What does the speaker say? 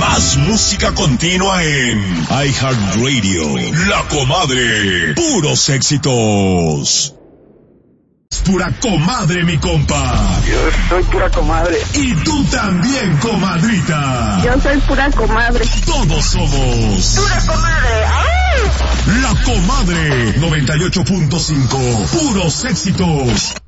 Más música continua en iHeartRadio. La Comadre. Puros éxitos. Pura comadre, mi compa. Yo soy pura comadre. Y tú también, comadrita. Yo soy pura comadre. Todos somos pura comadre. ¡Ay! La Comadre 98.5. Puros éxitos.